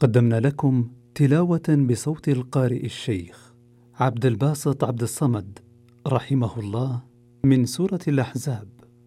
قدمنا لكم تلاوة بصوت القارئ الشيخ عبد الباسط عبد الصمد رحمه الله من سورة الأحزاب.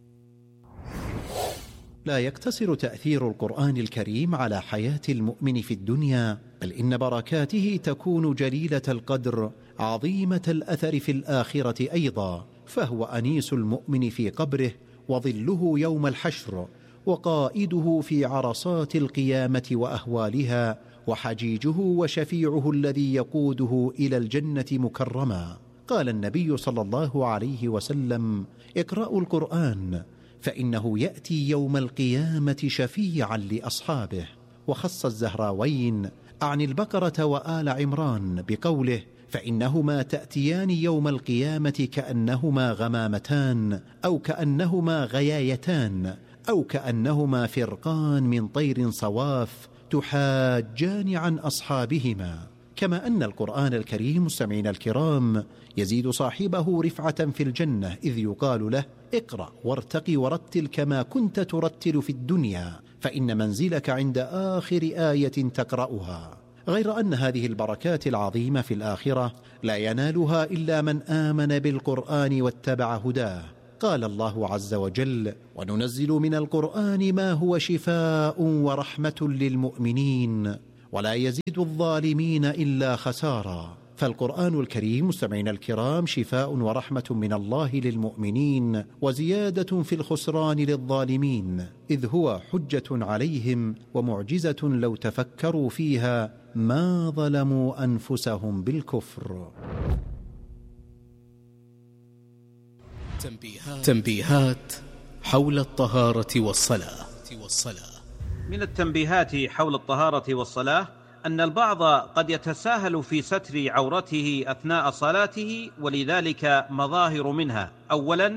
لا يقتصر تأثير القرآن الكريم على حياة المؤمن في الدنيا، بل إن بركاته تكون جليلة القدر عظيمة الأثر في الآخرة أيضا، فهو أنيس المؤمن في قبره وظله يوم الحشر، وقائده في عرصات القيامة وأهوالها، وحجيجه وشفيعه الذي يقوده إلى الجنة مكرما. قال النبي صلى الله عليه وسلم: اقرأوا القرآن فإنه يأتي يوم القيامة شفيعا لأصحابه. وخص الزهراوين عن البقرة وآل عمران بقوله: فإنهما تأتيان يوم القيامة كأنهما غمامتان، أو كأنهما غيايتان، أو كأنهما فرقان من طير صواف تحاجان عن أصحابهما. كما أن القرآن الكريم مستمعين الكرام يزيد صاحبه رفعة في الجنة، إذ يقال له: اقرأ وارتق ورتل كما كنت ترتل في الدنيا، فإن منزلك عند آخر آية تقرأها. غير أن هذه البركات العظيمة في الآخرة لا ينالها إلا من آمن بالقرآن واتبع هداه. قال الله عز وجل: وننزل من القرآن ما هو شفاء ورحمة للمؤمنين ولا يزيد الظالمين إلا خسارا. فالقرآن الكريم مستمعين الكرام شفاء ورحمة من الله للمؤمنين، وزيادة في الخسران للظالمين، إذ هو حجة عليهم ومعجزة لو تفكروا فيها ما ظلموا أنفسهم بالكفر. تنبيهات حول الطهارة والصلاة. من التنبيهات حول الطهارة والصلاة أن البعض قد يتساهل في ستر عورته أثناء صلاته، ولذلك مظاهر منها: أولا،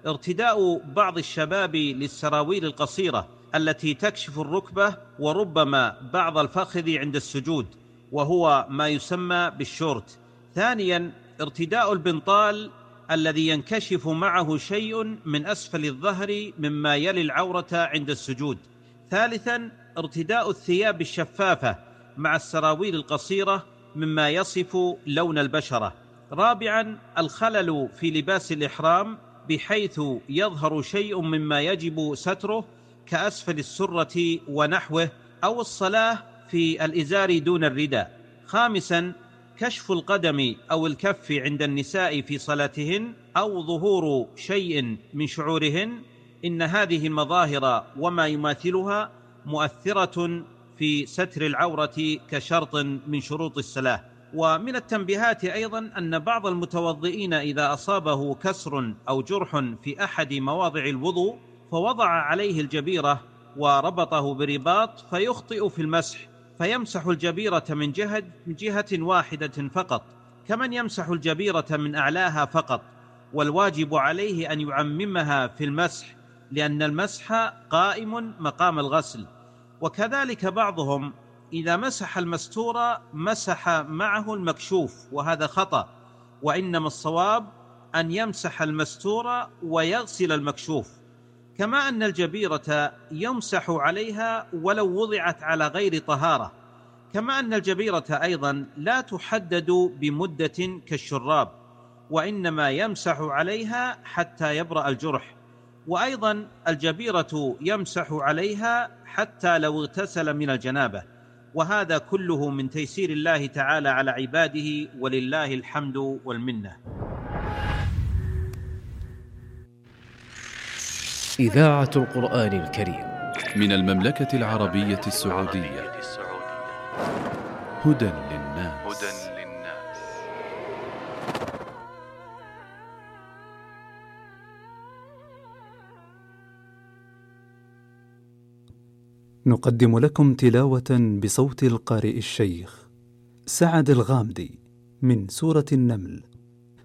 ارتداء بعض الشباب للسراويل القصيرة التي تكشف الركبة وربما بعض الفخذ عند السجود، وهو ما يسمى بالشورت. ثانيا، ارتداء البنطال الذي ينكشف معه شيء من أسفل الظهر مما يلي العورة عند السجود. ثالثا، ارتداء الثياب الشفافة مع السراويل القصيرة مما يصف لون البشرة. رابعا، الخلل في لباس الإحرام بحيث يظهر شيء مما يجب ستره كأسفل السرة ونحوه، أو الصلاة في الإزار دون الرداء. خامسا، كشف القدم أو الكف عند النساء في صلاتهن، أو ظهور شيء من شعورهن. إن هذه المظاهر وما يماثلها مؤثرة في ستر العورة كشرط من شروط الصلاة. ومن التنبيهات أيضا أن بعض المتوضئين إذا أصابه كسر أو جرح في أحد مواضع الوضوء فوضع عليه الجبيرة وربطه برباط فيخطئ في المسح، فيمسح الجبيرة من جهة واحدة فقط، كمن يمسح الجبيرة من أعلاها فقط، والواجب عليه أن يعممها في المسح، لأن المسح قائم مقام الغسل. وكذلك بعضهم إذا مسح المستور مسح معه المكشوف، وهذا خطأ، وإنما الصواب أن يمسح المستور ويغسل المكشوف. كما أن الجبيرة يمسح عليها ولو وضعت على غير طهارة، كما أن الجبيرة أيضا لا تحدد بمدة كالشراب، وإنما يمسح عليها حتى يبرأ الجرح. وأيضا الجبيرة يمسح عليها حتى لو اغتسل من الجنابة. وهذا كله من تيسير الله تعالى على عباده، ولله الحمد والمنة. إذاعة القرآن الكريم من المملكة العربية السعودية. هدى للناس. نقدم لكم تلاوة بصوت القارئ الشيخ سعد الغامدي من سورة النمل.